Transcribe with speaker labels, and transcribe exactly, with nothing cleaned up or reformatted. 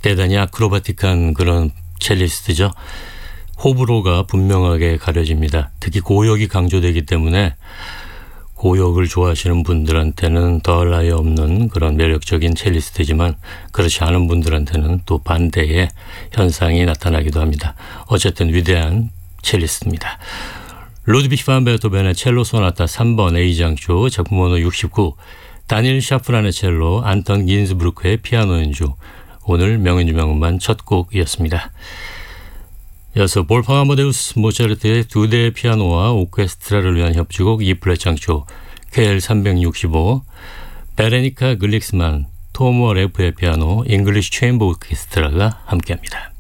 Speaker 1: 대단히 아크로바틱한 그런 첼리스트죠. 호불호가 분명하게 가려집니다. 특히 고역이 강조되기 때문에 고역을 좋아하시는 분들한테는 더할 나위 없는 그런 매력적인 첼리스트지만 그렇지 않은 분들한테는 또 반대의 현상이 나타나기도 합니다. 어쨌든 위대한 첼리스트입니다. 루드비히 van 베토벤의 첼로 소나타 삼 번 A장조 작품 번호 육십구, 다니엘 샤프란의 첼로, 안톤 긴즈부르크의 피아노 연주, 오늘 명연주명음반 첫 곡이었습니다. 이어서 볼팡 아마데우스 모차르트의 두 대의 피아노와 오케스트라를 위한 협주곡 이 플랫 장조 케이엘 삼백육십오, 베레니카 글릭스만, 토모 레프의 피아노, 잉글리시 체인버 오케스트라가 함께합니다.